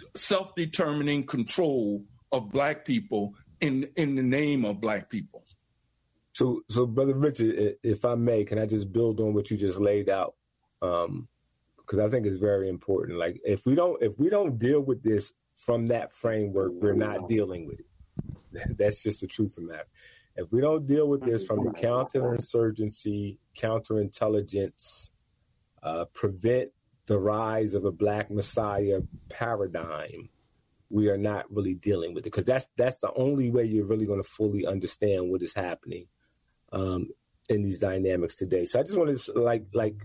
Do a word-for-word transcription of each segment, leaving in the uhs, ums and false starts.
self-determining control of black people in in the name of black people. So, so Brother Richard, if I may, can I just build on what you just laid out? Um, because I think it's very important. Like, if we don't, if we don't deal with this from that framework, we're not dealing with it. That's just the truth of the matter. If we don't deal with this from the counterinsurgency, counterintelligence, uh, prevent the rise of a black messiah paradigm, we are not really dealing with it, because that's that's the only way you're really going to fully understand what is happening um, in these dynamics today. So I just want to like like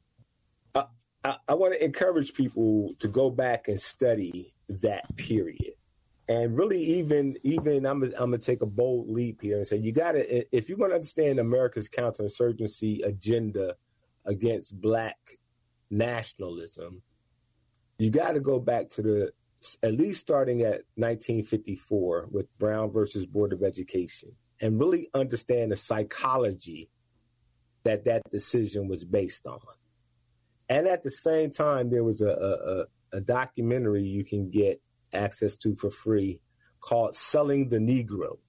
I, I, I want to encourage people to go back and study that period, and really even even I'm I'm gonna take a bold leap here and say you got to, if you're going to understand America's counterinsurgency agenda against black nationalism, you got to go back to the, at least starting at nineteen fifty-four with Brown versus Board of Education, and really understand the psychology that that decision was based on. And at the same time, there was a, a, a documentary you can get access to for free called Selling the Negro.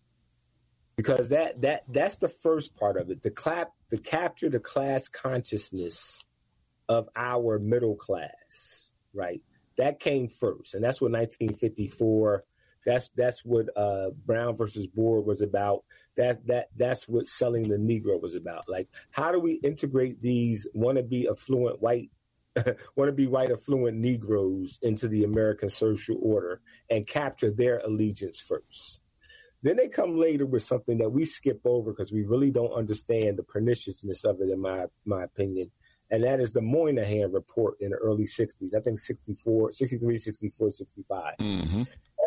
Because that that that's the first part of it, the clap, the capture the class consciousness of our middle class, right? That came first, and that's what nineteen fifty-four. That's that's what uh, Brown versus Board was about. That that that's what Selling the Negro was about. Like, how do we integrate these wannabe affluent white, wannabe white affluent Negroes into the American social order and capture their allegiance first? Then they come later with something that we skip over because we really don't understand the perniciousness of it, in my my opinion. And that is the Moynihan Report in the early sixties. I think sixty-four, sixty-three, sixty-four, sixty-five. Mm-hmm.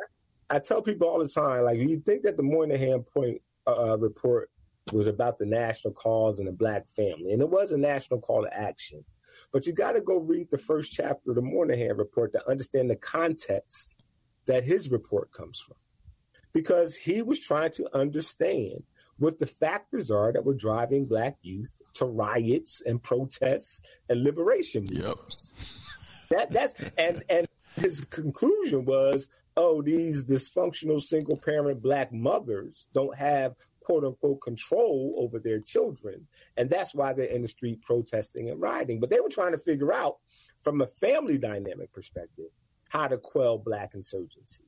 I tell people all the time, like, you think that the Moynihan point uh, report was about the national cause and the black family. And it was a national call to action. But you got to go read the first chapter of the Moynihan Report to understand the context that his report comes from. Because he was trying to understand what the factors are that were driving black youth to riots and protests and liberation movements. Yep. That that's and and his conclusion was, oh, these dysfunctional single parent black mothers don't have quote unquote control over their children, and that's why they're in the street protesting and rioting. But they were trying to figure out from a family dynamic perspective how to quell black insurgency.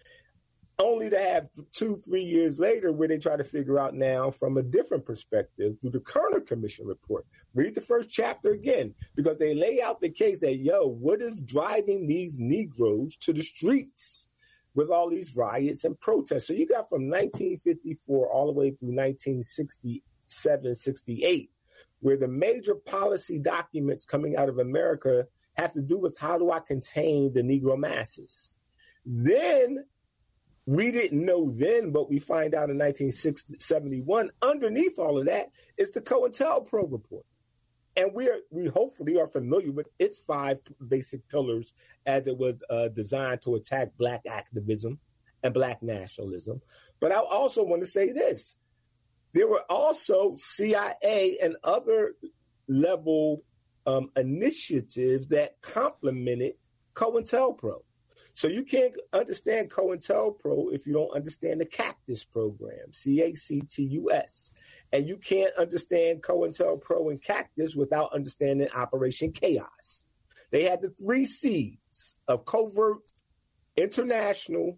Only to have two, three years later where they try to figure out now from a different perspective through the Kerner Commission report. Read the first chapter again, because they lay out the case that, yo, what is driving these Negroes to the streets with all these riots and protests? So you got from nineteen fifty-four all the way through nineteen sixty-seven, sixty-eight, where the major policy documents coming out of America have to do with how do I contain the Negro masses. Then we didn't know then, but we find out in nineteen seventy-one, underneath all of that is the COINTELPRO report. And we are, we hopefully are familiar with its five basic pillars as it was uh, designed to attack black activism and black nationalism. But I also want to say this. There were also C I A and other level um, initiatives that complemented COINTELPRO. So you can't understand COINTELPRO if you don't understand the CACTUS program, C A C T U S. And you can't understand COINTELPRO and CACTUS without understanding Operation Chaos. They had the three C's of covert, international,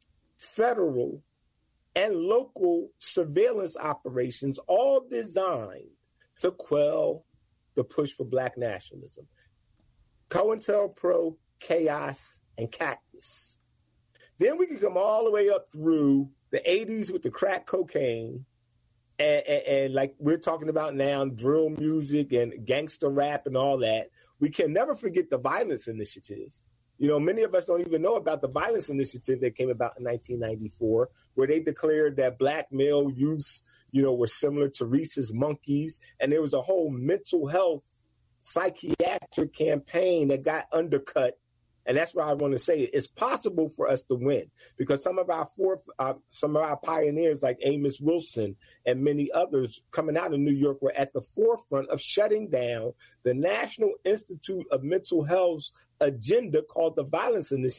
federal, and local surveillance operations, all designed to quell the push for black nationalism. COINTELPRO, Chaos, and Cactus. Then we can come all the way up through the eighties with the crack cocaine and, and, and like we're talking about now, drill music and gangster rap and all that. We can never forget the Violence Initiative. You know, many of us don't even know about the Violence Initiative that came about in nineteen ninety-four, where they declared that black male youths, you know, were similar to Rhesus monkeys. And there was a whole mental health psychiatric campaign that got undercut. And that's why I want to say it. It's possible for us to win, because some of our fourth, uh, some of our pioneers like Amos Wilson and many others coming out of New York were at the forefront of shutting down the National Institute of Mental Health's agenda called the Violence Initiative.